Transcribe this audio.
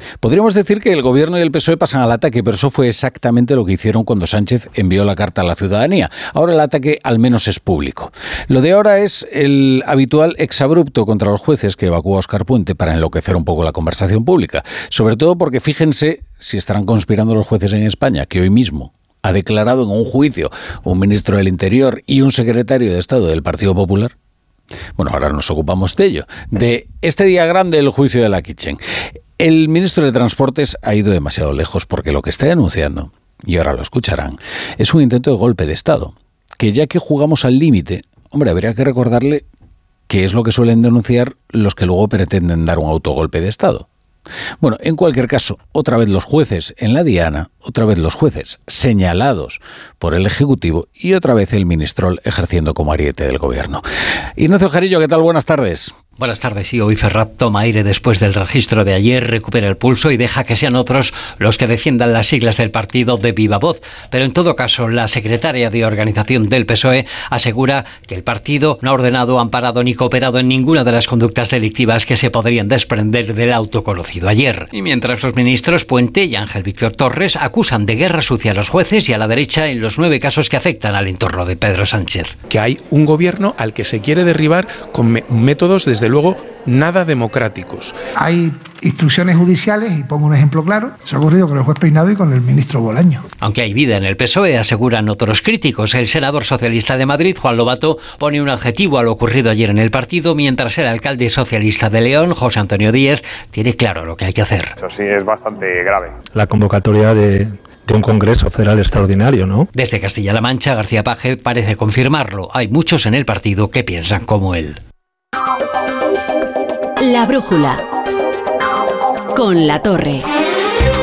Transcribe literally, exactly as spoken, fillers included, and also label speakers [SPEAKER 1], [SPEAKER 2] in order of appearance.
[SPEAKER 1] Podríamos decir que el Gobierno y el P S O E pasan al ataque, pero eso fue exactamente lo que hicieron cuando Sánchez envió la carta a la ciudadanía. Ahora el ataque al menos es público. Lo de ahora es el habitual exabrupto contra los jueces que evacúa Óscar Puente para enloquecer un poco la conversación pública. Sobre todo porque fíjense si estarán conspirando los jueces en España, que hoy mismo ha declarado en un juicio un ministro del Interior y un secretario de Estado del Partido Popular. Bueno, ahora nos ocupamos de ello, de este día grande del juicio de la Kitchen. El ministro de Transportes ha ido demasiado lejos porque lo que está denunciando, y ahora lo escucharán, es un intento de golpe de Estado, que ya que jugamos al límite, hombre, habría que recordarle que es lo que suelen denunciar los que luego pretenden dar un autogolpe de Estado. Bueno, en cualquier caso, otra vez los jueces en la diana, otra vez los jueces señalados por el Ejecutivo y otra vez el Ministrol ejerciendo como ariete del Gobierno. Ignacio Jarillo, ¿qué tal? Buenas tardes.
[SPEAKER 2] Buenas tardes. Sí, hoy Ferrat toma aire después del registro de ayer, recupera el pulso y deja que sean otros los que defiendan las siglas del partido de viva voz. Pero en todo caso, la secretaria de Organización del P S O E asegura que el partido no ha ordenado, amparado ni cooperado en ninguna de las conductas delictivas que se podrían desprender del autoconocido ayer. Y mientras los ministros Puente y Ángel Víctor Torres acusan de guerra sucia a los jueces y a la derecha en los nueve casos que afectan al entorno de Pedro Sánchez.
[SPEAKER 3] Que hay un gobierno al que se quiere derribar con me- métodos desde luego nada democráticos.
[SPEAKER 4] Hay instrucciones judiciales, y pongo un ejemplo claro, se ha ocurrido con el juez Peinado y con el ministro Bolaño.
[SPEAKER 2] Aunque hay vida en el P S O E, aseguran otros críticos. El senador socialista de Madrid, Juan Lobato, pone un adjetivo a lo ocurrido ayer en el partido, mientras el alcalde socialista de León, José Antonio Díez, tiene claro lo que hay que hacer.
[SPEAKER 5] Eso sí es bastante grave.
[SPEAKER 6] La convocatoria de... de un Congreso Federal extraordinario, ¿no?
[SPEAKER 2] Desde Castilla-La Mancha, García Paje parece confirmarlo. Hay muchos en el partido que piensan como él.
[SPEAKER 7] La brújula con La Torre.